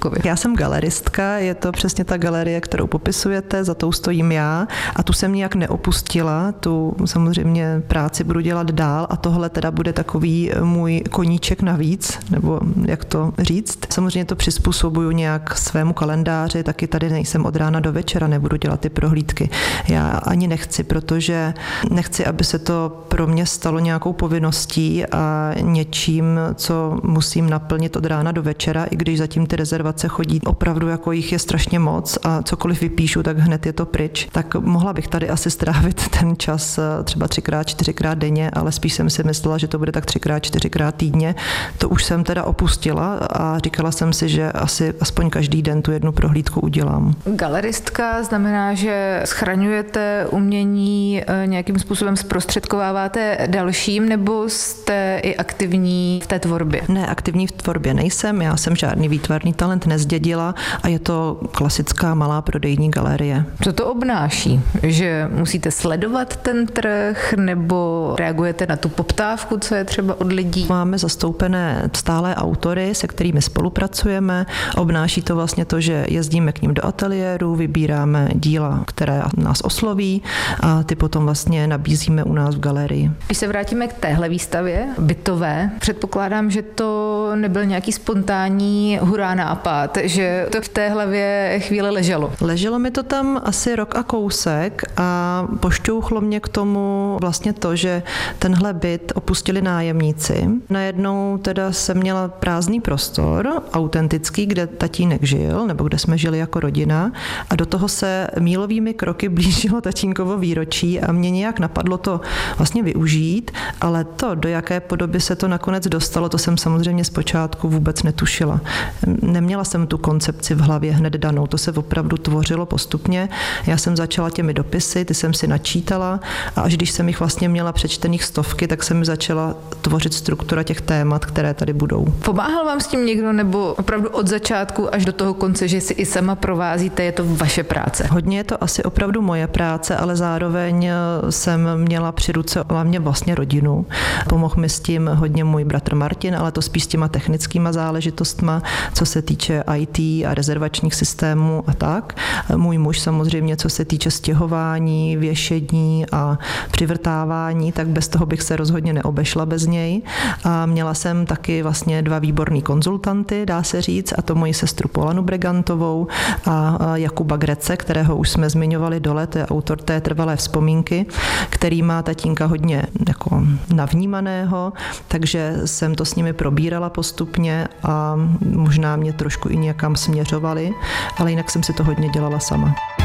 Prostředkově? Já jsem galeristka, je to přesně ta galerie, kterou popisujete, za tou stojím já a tu jsem nijak neopustila, tu samozřejmě práci budu dělat dál a tohle teda bude takový můj koníček navíc, nebo jak to říct. Samozřejmě to přizpůsobuju nějak svému kalendáři, taky tady nejsem od rána do večera, nebudu dělat ty prohlídky. Já ani nechci, protože nechci, aby se to pro mě stalo nějakou povinností a něčím, co musím naplnit od rána do večera, i když zatím ty rezervace chodí opravdu, jako jich je strašně moc a cokoliv vypíšu, tak hned je to pryč. Tak mohla bych tady asi strávit ten čas třeba 3x, 4x denně, ale spíš jsem si myslela, že to bude tak 3x, 4x týdně. To už jsem teda opustila a říkala jsem si, že asi aspoň každý den tu jednu prohlídku udělám. Galeristka znamená, že schraňujete umění, nějakým způsobem zprostředkováváte dalším, nebo jste i aktivní v té tvorbě? Ne, aktivní v tvorbě nejsem, já jsem žádný výtvarný talent nezdědila a je to klasická malá prodejní galerie. Co to obnáší? Že musíte sledovat ten trh nebo reagujete na tu poptávku, co je třeba od lidí? Máme zastoupené stálé autory, se kterými spolupracujeme. Obnáší to vlastně to, že jezdíme k ním do ateliéru, vybíráme díla, které nás osloví a ty potom vlastně nabízíme u nás v galerii. Když se vrátíme k téhle výstavě bytové, předpokládám, že to nebyl nějaký spontánní hurá nápad, že to v té hlavě chvíli leželo. Leželo mi to tam asi rok a kousek a pošťouchlo mě k tomu vlastně to, že tenhle byt opustili nájemníci. Najednou teda jsem měla prázdný prostor, autentický, kde tatínek žil, nebo kde jsme žili jako rodina a do toho se mílovými kroky blížilo tatínkovo výročí a mě nějak napadlo to vlastně využít, ale to, do jaké podoby se to nakonec dostalo, to jsem samozřejmě zpočátku vůbec netušila. Neměla jsem tu koncepci v hlavě hned danou, to se opravdu tvořilo postupně. Já jsem začala těmi dopisy, ty jsem si načítala a až když jsem jich vlastně měla přečtených stovky, tak jsem začala tvořit struktura těch témat, které tady budou. Pomáhal vám s tím někdo nebo opravdu od začátku až do toho konce, že si i sama provázíte, je to vaše práce? Hodně je to asi opravdu moje práce, ale zároveň jsem měla při ruce hlavně vlastně rodinu. Pomohl mi s tím hodně můj bratr Martin, ale to spíš s těma technickýma záležitostma, co se týče IT a rezervačních systémů a tak. Můj muž samozřejmě, co se týče stěhování, věšení a přivrtávání, tak bez toho bych se rozhodně neobešla bez něj. A měla jsem taky vlastně 2 výborný konzultanty, dá se říct, a to moji sestru Polanu Bregantovou a Jakuba Grece, kterého už jsme zmiňovali dole, to je autor té trvalé vzpomínky, který má tatínka hodně jako navnímaného, takže jsem to s nimi probírala postupně a možná mě trošku i někam směřovali, ale jinak jsem si to hodně dělala sama.